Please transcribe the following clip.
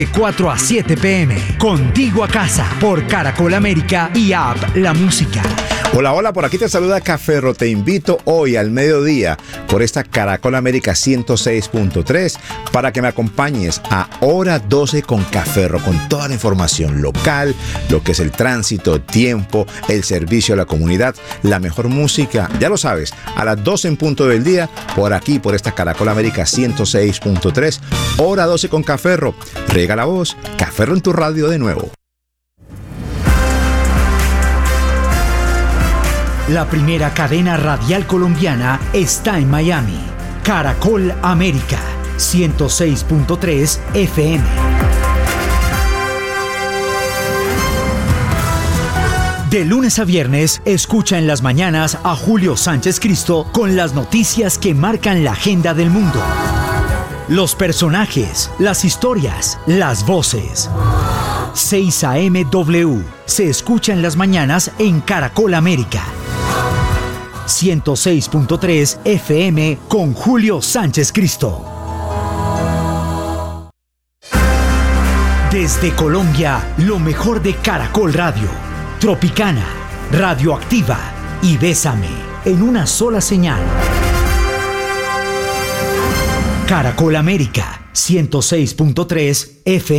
De 4 a 7 p.m. Contigo a casa por Caracol América y App La Música. Hola, hola, por aquí te saluda Cafferro. Te invito hoy al mediodía por esta Caracol América 106.3 para que me acompañes a Hora 12 con Cafferro, con toda la información local, lo que es el tránsito, tiempo, el servicio a la comunidad, la mejor música, ya lo sabes, a las 12 en punto del día, por aquí, por esta Caracol América 106.3, Hora 12 con Cafferro. Riega la voz, Cafferro en tu radio de nuevo. La primera cadena radial colombiana está en Miami. Caracol América, 106.3 FM. De lunes a viernes, escucha en las mañanas a Julio Sánchez Cristo con las noticias que marcan la agenda del mundo. Los personajes, las historias, las voces. 6 a.m. W se escucha en las mañanas en Caracol América. 106.3 FM con Julio Sánchez Cristo. Desde Colombia, lo mejor de Caracol Radio, Tropicana, Radioactiva y Bésame en una sola señal. Caracol América, 106.3 FM.